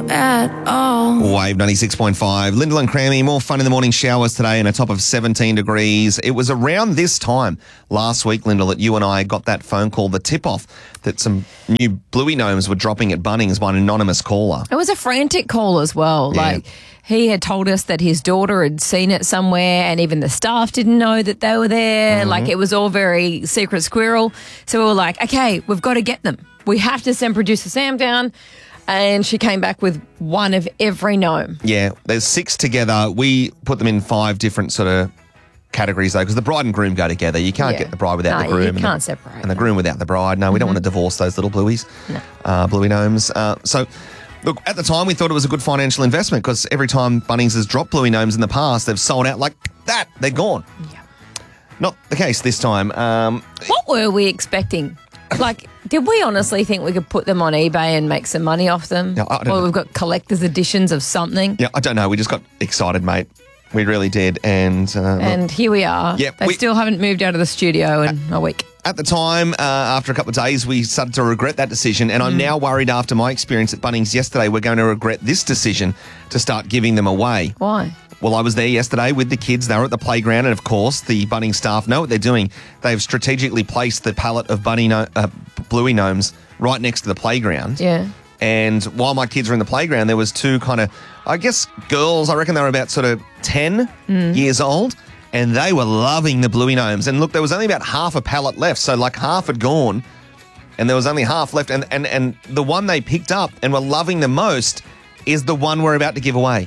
you at all. Wave 96.5. Lyndall and Crammy, more fun in the morning showers today and a top of 17 degrees. It was around this time last week, Lyndall, that you and I got that phone call, the tip-off, that some new Bluey gnomes were dropping at Bunnings by an anonymous caller. It was a frantic call as well. Yeah. Like, he had told us that his daughter had seen it somewhere and even the staff didn't know that they were there. Mm-hmm. Like, it was all very secret squirrel. So we were like, okay, we've got to get them. We have to send producer Sam down. And she came back with one of every gnome. Yeah, there's 6 together. We put them in 5 different sort of categories, though, because the bride and groom go together. You can't get the bride without the groom. You can't separate And the groom without the bride. No, we don't want to divorce those little blueies, Bluey gnomes. So, look, at the time, we thought it was a good financial investment because every time Bunnings has dropped Bluey gnomes in the past, they've sold out like that. They're gone. Yeah. Not the case this time. What were we expecting? Like, did we honestly think we could put them on eBay and make some money off them? No, I don't know. We've got collector's editions of something. Yeah, I don't know. We just got excited, mate. We really did. And And here we are. Yeah, They still haven't moved out of the studio in a week. at the time, after a couple of days, we started to regret that decision. And I'm now worried after my experience at Bunnings yesterday, we're going to regret this decision to start giving them away. Why? Well, I was there yesterday with the kids. They were at the playground. And, of course, the Bunnings staff know what they're doing. They've strategically placed the pallet of Bluey gnomes right next to the playground. Yeah. And while my kids were in the playground, there was 2 kind of, I guess, girls. I reckon they were about sort of 10 years old. And they were loving the Bluey gnomes. And, look, there was only about half a pallet left. So, like, half had gone. And there was only half left. And the one they picked up and were loving the most is the one we're about to give away.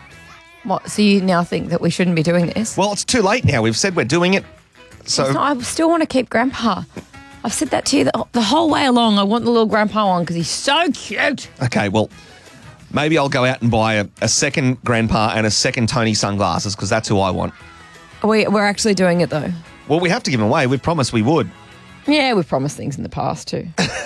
What? So you now think that we shouldn't be doing this? Well, it's too late now. We've said we're doing it. So I still want to keep Grandpa. I've said that to you the whole way along. I want the little Grandpa one because he's so cute. okay, well, maybe I'll go out and buy a second Grandpa and a second Tony sunglasses because that's who I want. We're actually doing it though. Well, we have to give them away. We promised we would. Yeah, we've promised things in the past too.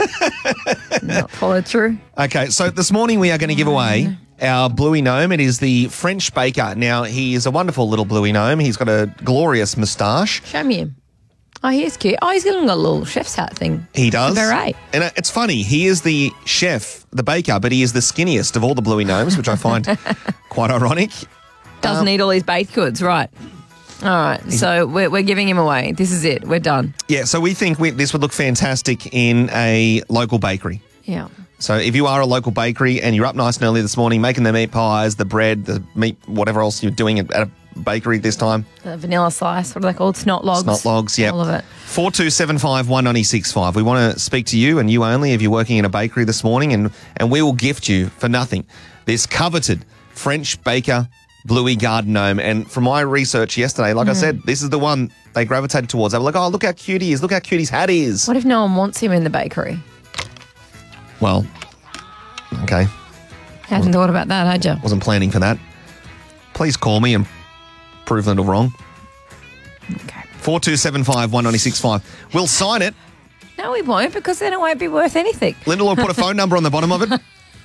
Not followed through. Okay, so this morning we are going to give away our Bluey gnome. It is the French Baker. Now, he is a wonderful little Bluey gnome. He's got a glorious moustache. Show me him. Oh, he is cute. Oh, he's got a little chef's hat thing. He does. A beret. And it's funny. He is the chef, the baker, but he is the skinniest of all the Bluey gnomes, which I find quite ironic. Doesn't eat all his baked goods, right? All right, so we're giving him away. This is it. We're done. Yeah, so we think this would look fantastic in a local bakery. Yeah. So if you are a local bakery and you're up nice and early this morning making the meat pies, the bread, the meat, whatever else you're doing at a bakery this time. The vanilla slice, what are they called? Snot logs. Snot logs, yeah. All of it. 4275 1965. We want to speak to you and you only if you're working in a bakery this morning and we will gift you for nothing this coveted French Baker Bluey garden gnome. And from my research yesterday, like I said, this is the one they gravitated towards. They were like, oh, look how cute he is. Look how cute his hat is. What if no one wants him in the bakery? Well, okay. Hadn't thought about that, had you? Wasn't planning for that. Please call me and prove Lyndall wrong. Okay. 4275 1965. We'll sign it. No, we won't because then it won't be worth anything. Lyndall will put a phone number on the bottom of it.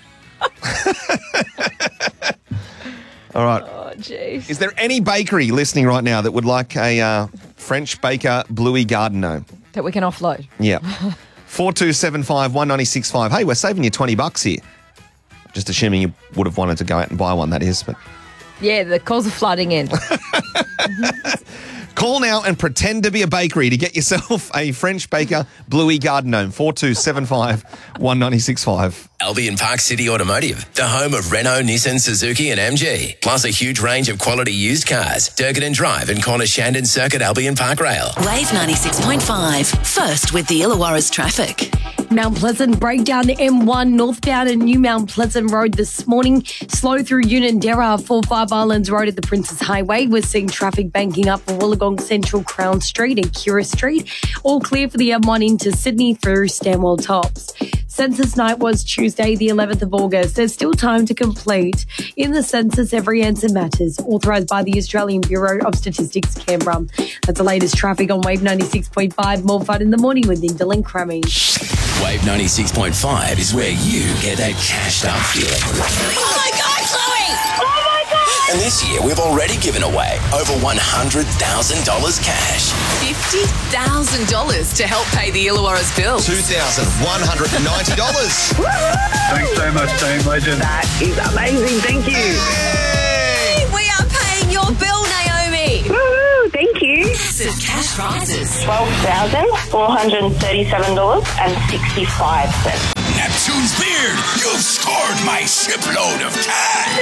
All right. Oh, jeez. Is there any bakery listening right now that would like a French Baker Bluey garden gnome? That we can offload. Yeah. 4275 1965. Hey, we're saving you $20 here. Just assuming you would have wanted to go out and buy one, that is. But Yeah, the calls are flooding in. call now and pretend to be a bakery to get yourself a French Baker Bluey garden gnome. 4275 1965. Albion Park City Automotive, the home of Renault, Nissan, Suzuki and MG. Plus a huge range of quality used cars. Durkin Drive and Corner Shandon Circuit Albion Park Rail. Wave 96.5. First with the Illawarra's traffic. Mount Pleasant breakdown to M1 northbound and New Mount Pleasant Road this morning. Slow through Unanderra for Five Islands Road at the Princess Highway. We're seeing traffic banking up for Wollongong Central, Crown Street and Cura Street. All clear for the M1 into Sydney through Stanwell Tops. Census night was Tuesday, the 11th of August. There's still time to complete. In the census, every answer matters. Authorised by the Australian Bureau of Statistics, Canberra. That's the latest traffic on Wave 96.5. More fun in the morning with Lyndall and Crammy. Wave 96.5 is where you get that cashed up feeling. Oh my God, Chloe! Oh my God! And this year, we've already given away over $100,000 cash. $50,000 to help pay the Illawarra's bills. $2,190. Thanks so much, Team Legend. That is amazing. Thank you. We are paying your bill, Naomi. Woo, thank you. Massive cash prizes. $12,437.65. Neptune's Beard, you've scored my shipload of cash.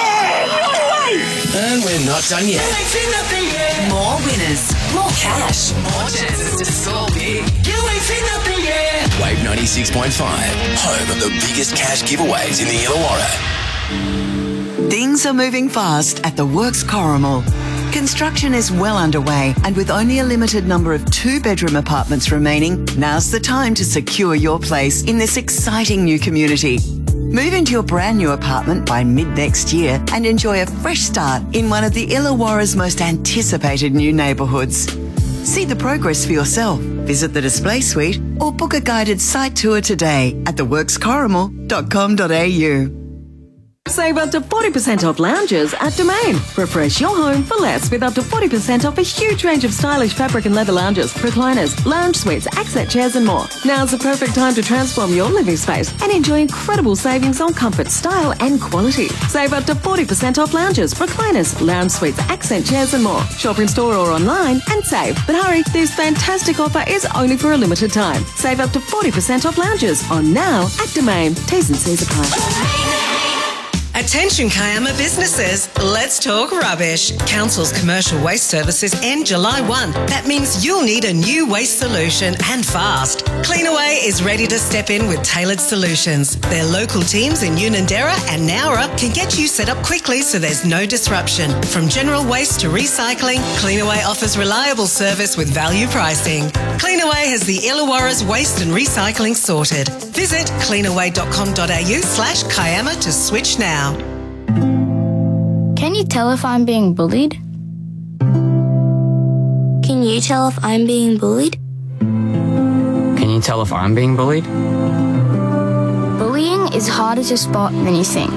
And we're not done yet. More winners, more cash, more chances to score big. Wave 96.5, home of the biggest cash giveaways in the Illawarra. Things are moving fast at the Works Corrimal. Construction is well underway, and with only a limited number of 2-bedroom apartments remaining, now's the time to secure your place in this exciting new community. Move into your brand new apartment by mid-next year and enjoy a fresh start in one of the Illawarra's most anticipated new neighbourhoods. See the progress for yourself. Visit the display suite or book a guided site tour today at theworkscorrimal.com.au. Save up to 40% off lounges at Domain. Refresh your home for less with up to 40% off a huge range of stylish fabric and leather lounges, recliners, lounge suites, accent chairs and more. Now's the perfect time to transform your living space and enjoy incredible savings on comfort, style and quality. Save up to 40% off lounges, recliners, lounge suites, accent chairs and more. Shop in store or online and save. But hurry, this fantastic offer is only for a limited time. Save up to 40% off lounges on now at Domain. T's and C's apply. Attention Kiama businesses, let's talk rubbish. Council's commercial waste services end July 1. That means you'll need a new waste solution and fast. Cleanaway is ready to step in with tailored solutions. Their local teams in Unanderra and Nowra can get you set up quickly so there's no disruption. From general waste to recycling, Cleanaway offers reliable service with value pricing. Cleanaway has the Illawarra's waste and recycling sorted. Visit cleanaway.com.au/Kiama to switch now. Can you tell if I'm being bullied? Can you tell if I'm being bullied? Can you tell if I'm being bullied? Bullying is harder to spot than you think.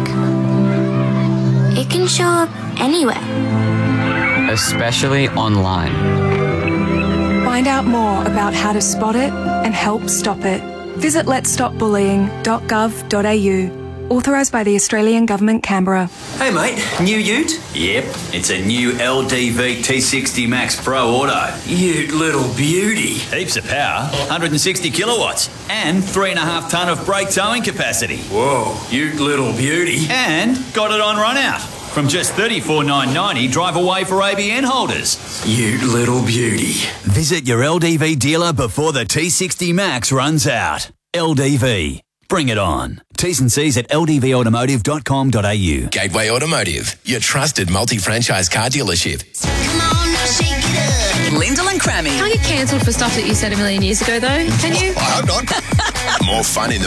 It can show up anywhere. Especially online. Find out more about how to spot it and help stop it. Visit letsstopbullying.gov.au. Authorised by the Australian Government, Canberra. Hey mate, new ute? Yep, it's a new LDV T60 Max Pro Auto. Ute little beauty. Heaps of power, 160 kilowatts, and 3.5 tonne of brake towing capacity. Whoa, ute little beauty. And got it on run out. From just $34,990, drive away for ABN holders. Ute little beauty. Visit your LDV dealer before the T60 Max runs out. LDV. Bring it on. T's and C's at ldvautomotive.com.au. Gateway Automotive, your trusted multi-franchise car dealership. Come on, now shake it up. Lyndall and Crammy. Can't get cancelled for stuff that you said a million years ago, though, can you? I hope not. More fun in the